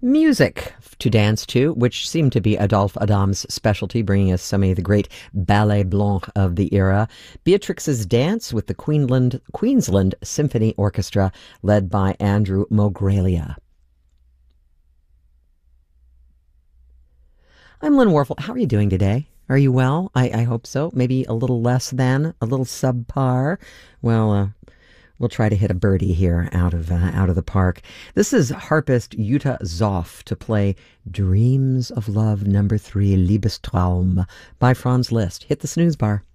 Music to dance to, which seemed to be Adolphe Adam's specialty, bringing us so many of the great Ballet Blanc of the era. Beatrix's Dance with the Queensland Symphony Orchestra, led by Andrew Mogralia. I'm Lynn Warfel. How are you doing today? Are you well? I hope so. Maybe a little less than, a little subpar. Well, we'll try to hit a birdie here out of the park. This is harpist Jutta Zoff to play Dreams of Love No. 3, Liebestraum by Franz Liszt. Hit the snooze bar.